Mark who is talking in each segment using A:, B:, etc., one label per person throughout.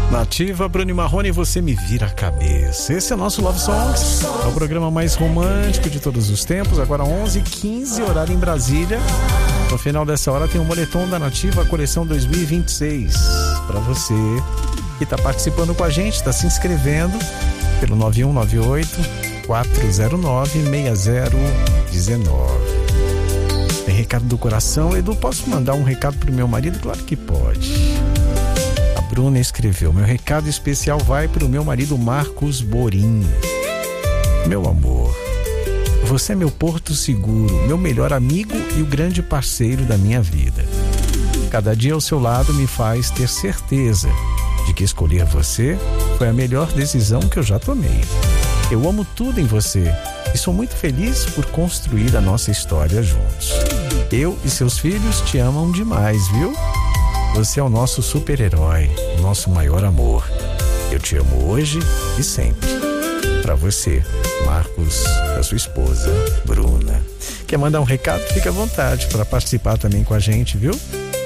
A: Nativa, Bruno e Marrone, você me vira a cabeça. Esse é o nosso Love Songs, é o programa mais romântico de todos os tempos. Agora 11h15, horário em Brasília. No final dessa hora tem um moletom da Nativa, coleção 2026. Para você que está participando com a gente, está se inscrevendo pelo 9198-409-6019. Tem recado do coração. Edu, posso mandar um recado pro meu marido? Claro que pode. A Bruna escreveu: meu recado especial vai pro meu marido Marcos Borim. Meu amor, você é meu porto seguro, meu melhor amigo e o grande parceiro da minha vida. Cada dia ao seu lado me faz ter certeza de que escolher você foi a melhor decisão que eu já tomei. Eu amo tudo em você e sou muito feliz por construir a nossa história juntos. Eu e seus filhos te amam demais, viu? Você é o nosso super-herói, o nosso maior amor. Eu te amo hoje e sempre. Pra você, Marcos, da sua esposa, Bruna. Quer mandar um recado? Fica à vontade para participar também com a gente, viu?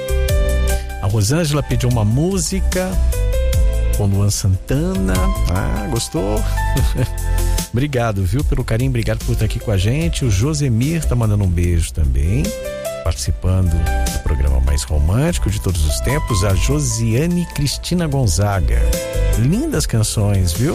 A: A Rosângela pediu uma música com Luan Santana. Ah, gostou? Obrigado, viu, pelo carinho, obrigado por estar aqui com a gente. O Josemir tá mandando um beijo também, participando do programa mais romântico de todos os tempos. A Josiane Cristina Gonzaga, lindas canções, viu?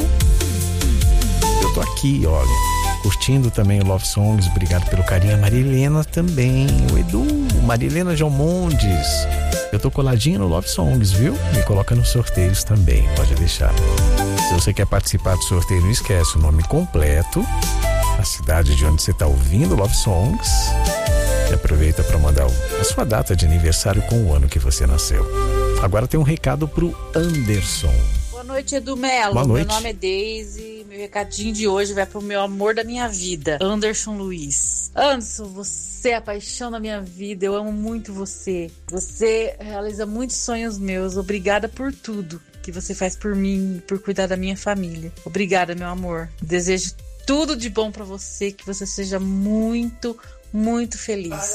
A: Eu tô aqui, olha, curtindo também o Love Songs, obrigado pelo carinho. A Marilena também, o Edu, Marilena Gelmondes, eu tô coladinho no Love Songs, viu? Me coloca nos sorteios também, pode deixar. Se você quer participar do sorteio, não esquece o nome completo, a cidade de onde você está ouvindo Love Songs, e aproveita para mandar a sua data de aniversário com o ano que você nasceu. Agora tem um recado pro Anderson.
B: Boa noite, Edu Melo.
A: Boa noite.
B: Meu nome é Daisy. Meu recadinho de hoje vai pro meu amor da minha vida, Anderson Luiz. Anderson, você é a paixão da minha vida. Eu amo muito você. Você realiza muitos sonhos meus. Obrigada por tudo que você faz por mim, por cuidar da minha família. Obrigada, meu amor. Desejo tudo de bom pra você, que você seja muito, muito feliz.